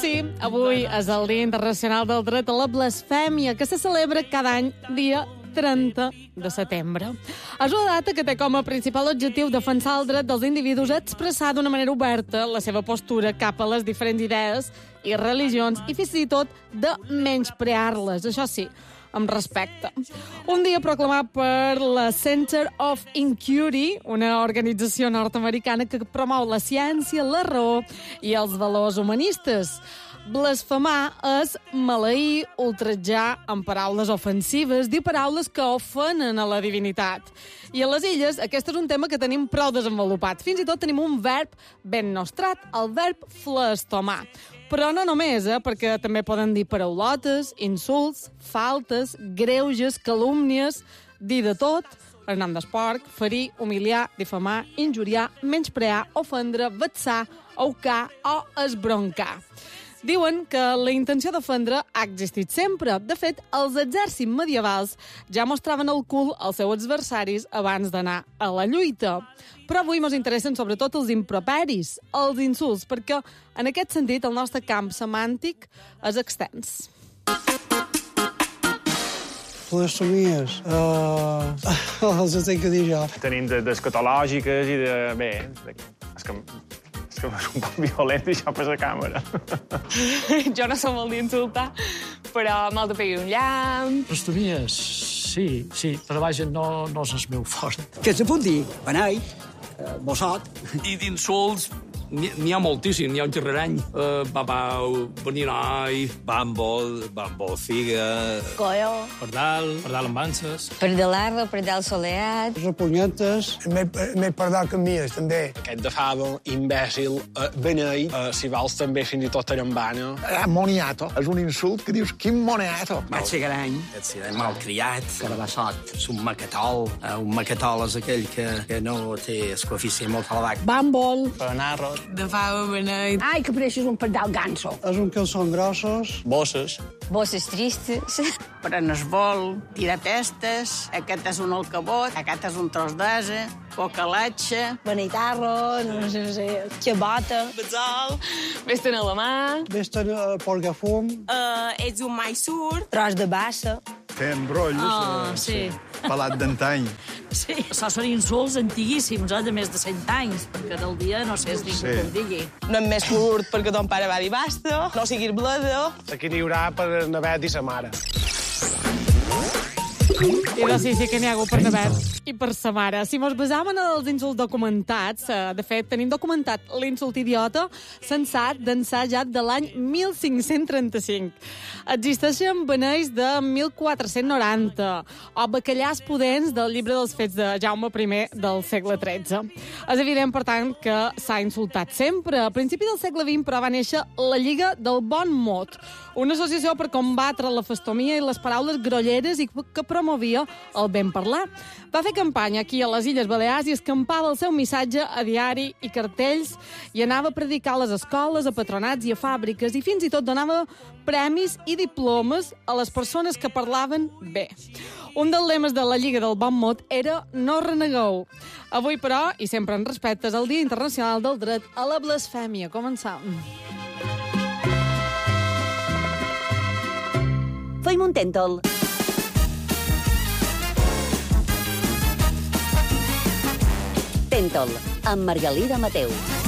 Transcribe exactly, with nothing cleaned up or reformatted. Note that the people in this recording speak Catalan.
Sí, avui és el Dia Internacional del Dret a la Blasfèmia, que se celebra cada any dia trenta de setembre. És una data que té com a principal objectiu defensar el dret dels individus a expressar d'una manera oberta la seva postura cap a les diferents idees i religions i fins i tot de menysprear-les, això sí, amb respecte. Un dia proclamat per la Center of Inquiry, una organització nord-americana que promou la ciència, la raó i els valors humanistes. Blasfemar és maleir, ultratjar amb paraules ofensives, dir paraules que ofenen a la divinitat. I a les illes aquest és un tema que tenim prou desenvolupat. Fins i tot tenim un verb ben nostrat, el verb flastomar. Però no només, eh, perquè també poden dir paraulotes, insults, faltes, greuges, calúmnies, dir de tot, en nom d'esporc, ferir, humiliar, difamar, injuriar, menysprear, ofendre, vexar, aucar o esbroncar. Diuen que la intenció d'ofendre ha existit sempre. De fet, els exèrcits medievals ja mostraven el cul als seus adversaris abans d'anar a la lluita. Però avui ens interessen sobretot els improperis, els insults, perquè en aquest sentit el nostre camp semàntic és extens. Blastomies. Uh, els entenc que dir jo. Tenim d'escatològiques i de... Bé, és que... És que és un poc violent això per la càmera. Jo no som molt d'insultar, però mal de pegar un llamp. Blastomies, sí, sí, però vaja, no, no és el meu fort. Què se pot dir? Benai, bossot. I d'insults n'hi ha moltíssim, n'hi ha un xerrerany. Uh, babau, beninai, bàmbol, bàmbol-figa... Coyo. Pardal, pardal amb anses. Perdelarro, pardal soleat. Repunyentes. M'he pardal camies, també. Aquest de fava, imbècil, uh, benei, uh, si vols també fins i tot tarambana. Eh, moniato. És un insult que dius, quin moniato. Mal cigarany. Et serà malcriat, carabassot. És un maquetol. Uh, un maquetol és aquell que, que no té el coeficient molt elevat. Bàmbol. Penarro. De fava beneit. Ai, que pareixes un pardal ganso. És un calçón grossos. Bosses. Bosses tristes. Prenes vol, tirar testes, aquest és un alcabot, aquest és un tros d'ase, cocalatxa, beneitarro, no sé, no sé, xabota. Betzal. Vés-te'n a la mà. Vés-te'n a porgafum. Uh, ets un maissur. Tros de bassa. Fem brollos. Oh, sí. Pelat d'antany. Sí, això són insults antiguíssims, eh, de més de cent anys, perquè del dia no sé si ningú sí. Com digui. No em més curt perquè ton pare va dir basta, no siguis bledo. Aquí n'hi haurà per Navet i sa mare. I doncs sí, sí que n'hi ha hagut per Navet i per sa mare. Si mos basam en els insults documentats, de fet, tenim documentat l'insult idiota censat d'ençà ja de l'any mil cinc-cents trenta-cinc. Existeixen beneis de mil quatre-cents noranta o bacallars pudents del llibre dels fets de Jaume primer del segle tretze. És evident, per tant, que s'ha insultat sempre. A principi del segle vint, però, va néixer la Lliga del Bon Mot, una associació per combatre la fastomia i les paraules grolleres i que promovia el ben parlar. Va fer campanya aquí a les Illes Balears i escampava el seu missatge a diari i cartells i anava a predicar a les escoles, a patronats i a fàbriques i fins i tot donava premis i diplomes a les persones que parlaven bé. Un dels lemes de la Lliga del Bon Mot era no renegueu. Avui, però, i sempre en respecte, és el Dia Internacional del Dret a la Blasfèmia. Començam. Feim un tèntol. Tèntol, amb Margalida Mateu.